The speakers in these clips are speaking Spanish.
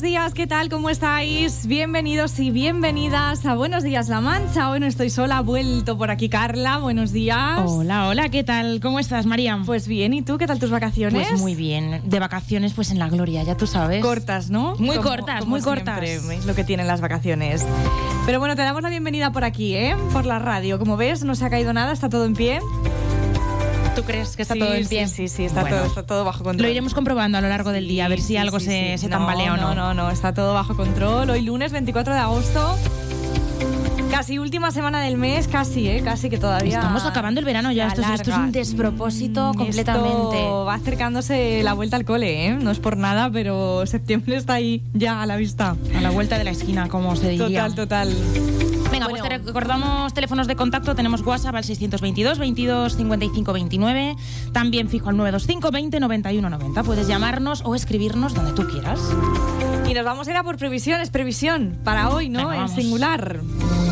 días, ¿qué tal? ¿Cómo estáis? Bienvenidos y bienvenidas a Buenos Días La Mancha. Hoy no estoy sola, ha vuelto por aquí Carla. Buenos días. Hola, ¿qué tal? ¿Cómo estás, María? Pues bien, ¿y tú? ¿Qué tal tus vacaciones? Pues muy bien, de vacaciones pues en la gloria, ya tú sabes. Cortas, ¿no? Muy Como cortas. siempre, es lo que tienen las vacaciones. Pero bueno, te damos la bienvenida por aquí, por la radio. Como ves, no se ha caído nada, está todo en pie. ¿Tú crees que está todo en pie? Sí, está todo bajo control. Lo iremos comprobando a lo largo del día, a ver si algo se tambalea o no. No, está todo bajo control. Hoy lunes 24 de agosto, casi última semana del mes, casi que todavía... Estamos acabando el verano ya, esto es un despropósito completamente. Esto va acercándose la vuelta al cole, no es por nada, pero septiembre está ahí ya a la vista. A la vuelta de la esquina, como se diría. Total. Venga, pues te recordamos teléfonos de contacto. Tenemos WhatsApp al 622 22 55 29. También fijo al 925 20 91 90. Puedes llamarnos o escribirnos donde tú quieras. Y nos vamos a ir a por previsiones. Previsión para hoy, ¿no? Venga, en singular.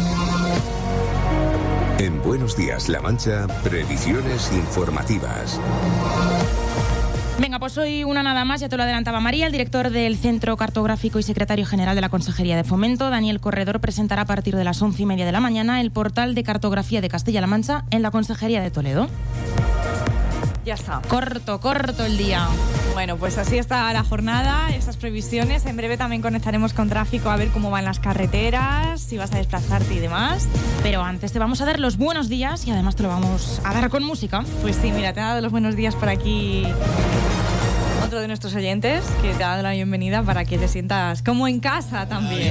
En Buenos Días La Mancha, previsiones informativas. Venga, pues hoy una nada más, ya te lo adelantaba María. El director del Centro Cartográfico y secretario general de la Consejería de Fomento, Daniel Corredor, presentará a partir de las 11:30 de la mañana el portal de cartografía de Castilla-La Mancha en la Consejería de Toledo. Ya está. Corto el día. Bueno, pues así está la jornada, estas previsiones. En breve también conectaremos con tráfico a ver cómo van las carreteras, si vas a desplazarte y demás. Pero antes te vamos a dar los buenos días y además te lo vamos a dar con música. Pues sí, mira, te ha dado los buenos días por aquí otro de nuestros oyentes que te ha dado la bienvenida para que te sientas como en casa también.